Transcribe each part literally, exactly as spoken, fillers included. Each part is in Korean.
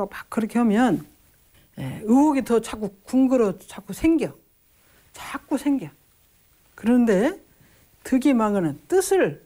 막 그렇게 하면 예, 의혹이 더 자꾸 궁그러 자꾸 생겨. 자꾸 생겨. 그런데 득이망은 뜻을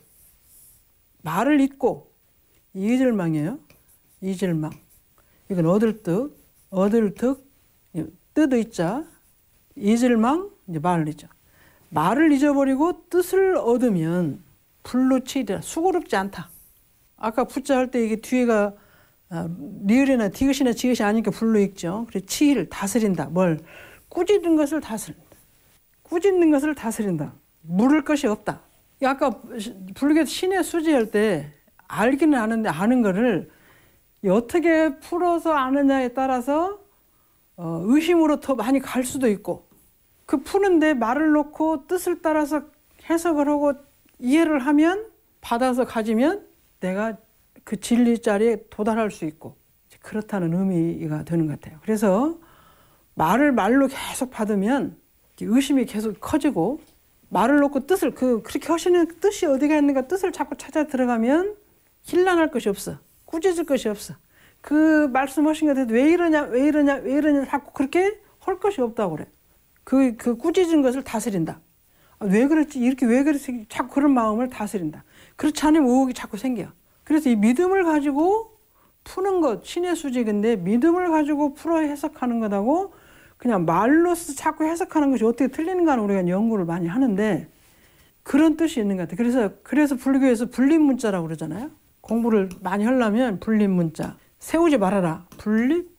말을 잇고 이절망이에요. 이절망. 이건 얻을 뜻, 얻을 득, 뜻의 있자, 이절망, 이제 말을 잊죠. 말을 잊어버리고 뜻을 얻으면 불루치이라 수고롭지 않다. 아까 부자 할 때 이게 뒤에가 리을이나 디귿이나 지읒이 아니니까 불루 읽죠. 그래서 치일 다스린다. 뭘 꾸짖는 것을 다스린다. 꾸짖는 것을 다스린다. 물을 것이 없다. 아까 불교 신의 수지할 때 알기는 아는데 아는 거를 어떻게 풀어서 아느냐에 따라서 어, 의심으로 더 많이 갈 수도 있고 그 푸는데 말을 놓고 뜻을 따라서 해석을 하고 이해를 하면 받아서 가지면 내가 그 진리 자리에 도달할 수 있고 그렇다는 의미가 되는 것 같아요. 그래서 말을 말로 계속 받으면 의심이 계속 커지고 말을 놓고 뜻을 그 그렇게 하시는 뜻이 어디가 있는가 뜻을 자꾸 찾아 들어가면 힐난할 것이 없어. 꾸짖을 것이 없어. 그 말씀하신 것에 왜 이러냐 왜 이러냐 왜 이러냐 자꾸 그렇게 할 것이 없다고 그래. 그, 그 꾸짖은 것을 다스린다. 아, 왜 그랬지 이렇게 왜 그랬지 자꾸 그런 마음을 다스린다. 그렇지 않으면 의혹이 자꾸 생겨. 그래서 이 믿음을 가지고 푸는 것 신의 수직인데 믿음을 가지고 풀어 해석하는 것하고 그냥 말로서 자꾸 해석하는 것이 어떻게 틀리는가는 우리가 연구를 많이 하는데 그런 뜻이 있는 것 같아요. 그래서 그래서 불교에서 불립문자라고 그러잖아요. 공부를 많이 하려면 불립문자 세우지 말아라. 불립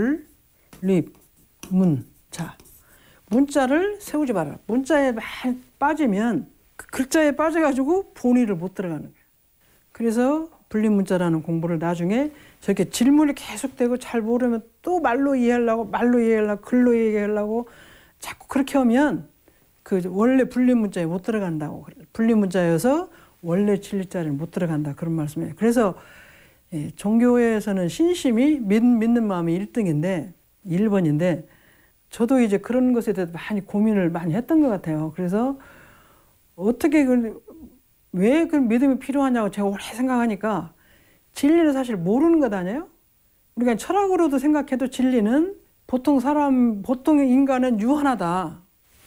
불립 문자 문자를 세우지 말아라. 문자에 많이 빠지면 그 글자에 빠져가지고 본의를 못 들어가는 거예요. 그래서 불립문자라는 공부를 나중에 저렇게 질문이 계속되고 잘 모르면 또 말로 이해하려고 말로 이해하려고 글로 이해하려고 자꾸 그렇게 하면 그 원래 불립문자에 못 들어간다고. 불립문자여서 원래 진리자리에 못 들어간다 그런 말씀이에요. 그래서 예, 종교에서는 신심이 믿, 믿는 마음이 일 등인데 일 번인데 저도 이제 그런 것에 대해서 많이 고민을 많이 했던 것 같아요. 그래서 어떻게 그, 왜 그 믿음이 필요하냐고 제가 오래 생각하니까 진리는 사실 모르는 것 아니에요? 우리가 철학으로도 생각해도 진리는 보통 사람, 보통 인간은 유한하다.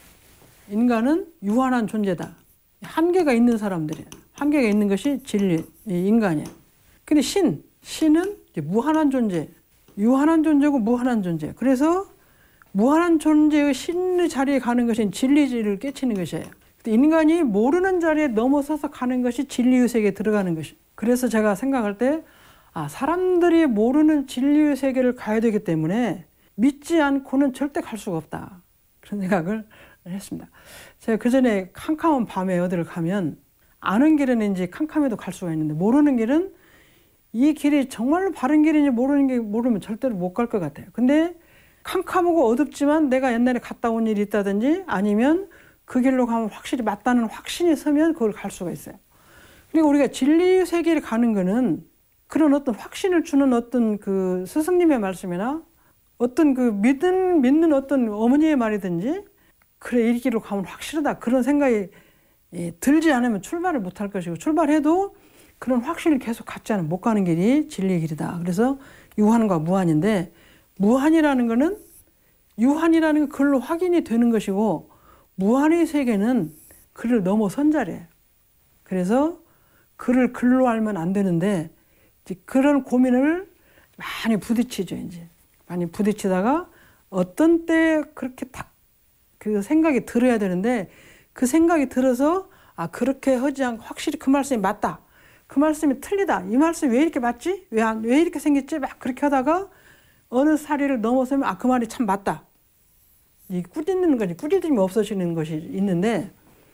인간은 유한한 존재다. 한계가 있는 사람들이에요. 한계가 있는 것이 진리, 인간이에요. 근데 신, 신은 이제 무한한 존재, 유한한 존재고 무한한 존재. 그래서 무한한 존재의 신의 자리에 가는 것이 진리를 깨치는 것이에요. 인간이 모르는 자리에 넘어서서 가는 것이 진리의 세계에 들어가는 것이. 그래서 제가 생각할 때 아, 사람들이 모르는 진리의 세계를 가야 되기 때문에 믿지 않고는 절대 갈 수가 없다. 그런 생각을 했습니다. 제가 그전에 캄캄한 밤에 어디를 가면 아는 길은 이제 캄캄해도 갈 수가 있는데 모르는 길은 이 길이 정말로 바른 길인지 모르는 게 모르면 절대로 못 갈 것 같아요. 근데 캄캄하고 어둡지만 내가 옛날에 갔다 온 일이 있다든지 아니면 그 길로 가면 확실히 맞다는 확신이 서면 그걸 갈 수가 있어요. 그리고 우리가 진리 세계를 가는 거는 그런 어떤 확신을 주는 어떤 그 스승님의 말씀이나 어떤 그 믿는, 믿는 어떤 어머니의 말이든지 그래 이 길로 가면 확실하다 그런 생각이 들지 않으면 출발을 못 할 것이고 출발해도 그런 확신을 계속 갖지 않으면 못 가는 길이 진리의 길이다. 그래서 유한과 무한인데 무한이라는 거는 유한이라는 건 그걸로 확인이 되는 것이고 무한의 세계는 그를 넘어선 자리예요. 그래서 그를 글로 알면 안 되는데 이제 그런 고민을 많이 부딪히죠. 이제 많이 부딪히다가 어떤 때 그렇게 딱 그 생각이 들어야 되는데 그 생각이 들어서 아 그렇게 하지 않고 확실히 그 말씀이 맞다. 그 말씀이 틀리다. 이 말씀이 왜 이렇게 맞지? 왜, 안, 왜 이렇게 생겼지? 막 그렇게 하다가 어느 사리를 넘어서면 아 그 말이 참 맞다. 이 꾸짖는 것이 꾸짖음이 없어지는 것이 있는데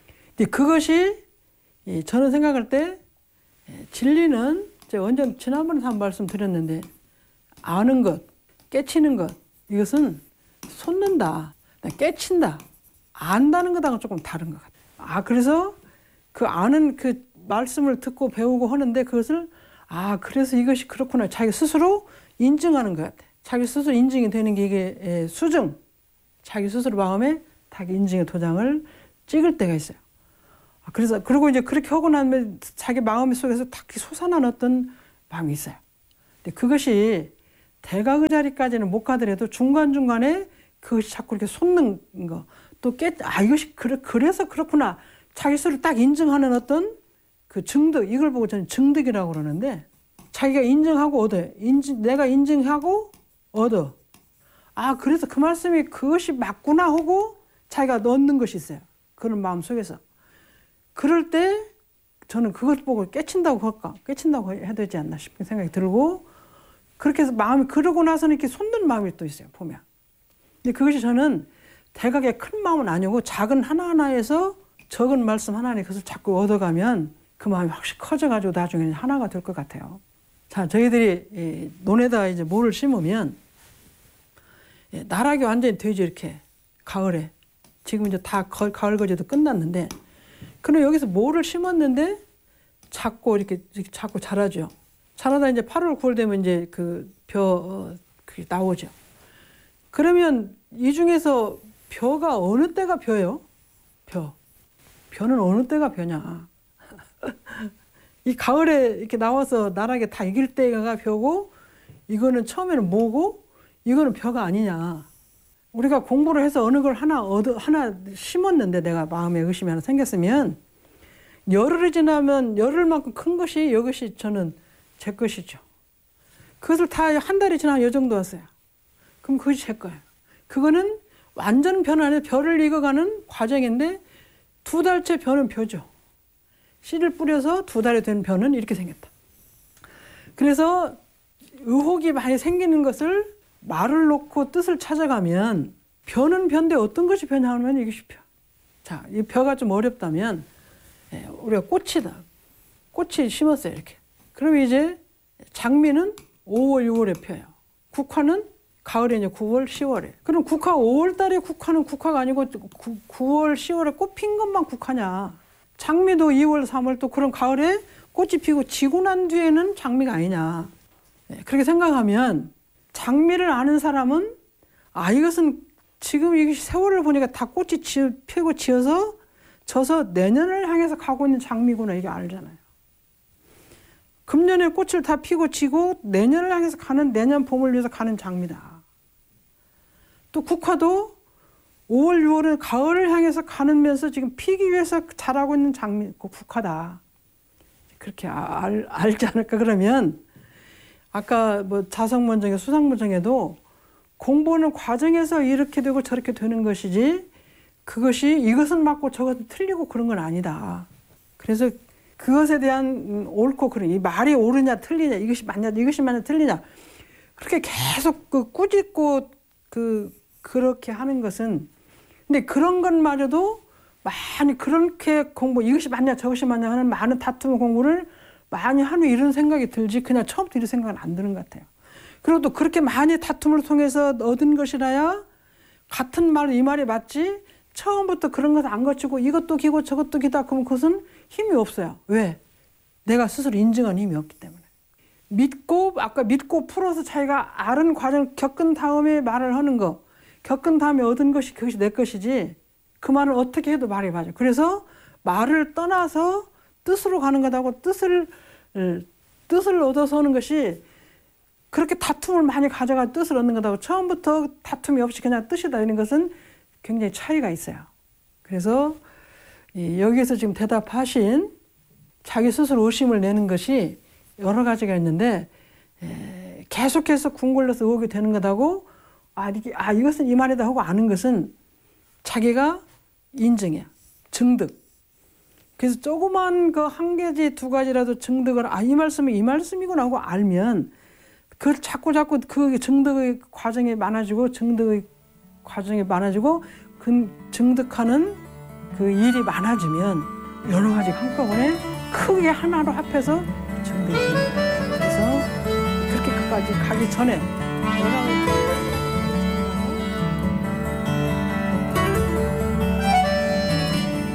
그것이 저는 생각할 때 진리는 제가 언제 지난번에 한 말씀 드렸는데 아는 것, 깨치는 것 이것은 솟는다, 깨친다, 안다는 것하고는 조금 다른 것 같아요. 아 그래서 그 아는 그 말씀을 듣고 배우고 하는데 그것을 아 그래서 이것이 그렇구나 자기 스스로 인증하는 것 같아요. 자기 스스로 인증이 되는 게 이게 수증. 자기 스스로 마음에 자기 인증의 도장을 찍을 때가 있어요. 그래서 그리고 이제 그렇게 하고 나면 자기 마음 속에서 딱 솟아난 어떤 마음이 있어요. 근데 그것이 대가 그 자리까지는 못 가더라도 중간중간에 그것이 자꾸 이렇게 솟는 거. 또 깨, 아, 이것이 그래, 그래서 그렇구나. 자기 스스로 딱 인정하는 어떤 그 증득, 이걸 보고 저는 증득이라고 그러는데, 자기가 인정하고 얻어요. 인증, 내가 인정하고 얻어. 아, 그래서 그 말씀이 그것이 맞구나 하고 자기가 얻는 것이 있어요. 그런 마음 속에서. 그럴 때 저는 그것 보고 깨친다고 할까? 깨친다고 해야 되지 않나 싶은 생각이 들고, 그렇게 해서 마음이 그러고 나서는 이렇게 솟는 마음이 또 있어요, 보면. 근데 그것이 저는 대각의 큰 마음은 아니고 작은 하나하나에서 적은 말씀 하나에 그것을 자꾸 얻어가면 그 마음이 확실히 커져가지고 나중에는 하나가 될 것 같아요. 자, 저희들이 논에다 이제 모를 심으면 나락이 완전히 되죠, 이렇게. 가을에. 지금 이제 다 가을 거제도 끝났는데, 그럼 여기서 모를 심었는데 자꾸 이렇게, 이렇게 자꾸 자라죠. 자라다 이제 팔월, 구월 되면 이제 그 벼, 그게 나오죠. 그러면 이 중에서 벼가 어느 때가 벼요? 벼. 벼는 어느 때가 벼냐. 이 가을에 이렇게 나와서 나락에 다 익을 때가 벼고, 이거는 처음에는 뭐고, 이거는 벼가 아니냐. 우리가 공부를 해서 어느 걸 하나 얻어, 하나 심었는데 내가 마음에 의심이 하나 생겼으면, 열흘이 지나면 열흘만큼 큰 것이 이것이 저는 제 것이죠. 그것을 다 한 달이 지나면 이 정도 왔어요. 그럼 그것이 제 거예요. 그거는 완전 벼는 아니라 벼를 익어가는 과정인데, 두 달째 벼는 벼죠. 씨를 뿌려서 두 달이 된 벼는 이렇게 생겼다. 그래서 의혹이 많이 생기는 것을 말을 놓고 뜻을 찾아가면, 벼는 벼인데 어떤 것이 벼냐 하면 이것이 벼. 자, 이 벼가 좀 어렵다면, 우리가 꽃이다. 꽃이 심었어요, 이렇게. 그러면 이제 장미는 오월, 유월에 펴요. 국화는 가을에 이제 구월, 시월에. 그럼 국화 오월 달에 국화는 국화가 아니고 구월, 시월에 꽃 핀 것만 국화냐. 장미도 이월, 삼월 또 그런 가을에 꽃이 피고 지고 난 뒤에는 장미가 아니냐. 그렇게 생각하면 장미를 아는 사람은, 아, 이것은 지금 이 세월을 보니까 다 꽃이 지, 피고 지어서 져서 내년을 향해서 가고 있는 장미구나, 이게 알잖아요. 금년에 꽃을 다 피고 지고 내년을 향해서 가는, 내년 봄을 위해서 가는 장미다. 또 국화도 오월, 유월은 가을을 향해서 가면서 지금 피기 위해서 자라고 있는 장미, 그 국화다. 그렇게 알, 알지 않을까. 그러면 아까 뭐 자성문정에 수상문정에도 공부하는 과정에서 이렇게 되고 저렇게 되는 것이지, 그것이 이것은 맞고 저것은 틀리고 그런 건 아니다. 그래서 그것에 대한 옳고 그른, 이 말이 옳으냐 틀리냐, 이것이 맞냐 이것이 맞냐 틀리냐, 그렇게 계속 그 꾸짖고 그 그렇게 하는 것은, 근데 그런 것마저도 많이 그렇게 공부, 이것이 맞냐 저것이 맞냐 하는 많은 다툼 공부를 많이 하는 이런 생각이 들지, 그냥 처음부터 이런 생각은 안 드는 것 같아요. 그리고 또 그렇게 많이 다툼을 통해서 얻은 것이라야 같은 말, 이 말이 맞지, 처음부터 그런 것을 안 거치고 이것도 기고 저것도 기다, 그러면 그것은 힘이 없어요. 왜? 내가 스스로 인정한 힘이 없기 때문에. 믿고, 아까 믿고 풀어서 자기가 아는 과정을 겪은 다음에 말을 하는 거, 겪은 다음에 얻은 것이 그것이 내 것이지, 그 말을 어떻게 해도 말이 맞아요. 그래서 말을 떠나서 뜻으로 가는 거다고, 뜻을 뜻을 얻어서 하는 것이, 그렇게 다툼을 많이 가져가 뜻을 얻는 거다고 처음부터 다툼이 없이 그냥 뜻이다 이런 것은 굉장히 차이가 있어요. 그래서 여기에서 지금 대답하신 자기 스스로 의심을 내는 것이 여러 가지가 있는데, 계속해서 궁궐려서 의혹이 되는 거다고, 아, 이게, 아, 이것은 이 말이다 하고 아는 것은 자기가 인정해요. 증득. 그래서 조그만 그 한 가지 두 가지라도 증득을, 아, 이 말씀이 이 말씀이구나 하고 알면, 그걸 자꾸 자꾸 그 증득의 과정이 많아지고, 증득의 과정이 많아지고, 그 증득하는 그 일이 많아지면 여러 가지 한꺼번에 크게 하나로 합해서 증득이 되는 거예요. 그래서 그렇게 끝까지 가기 전에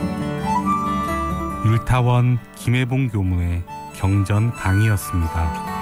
율타원 김혜봉 교무의 경전 강의였습니다.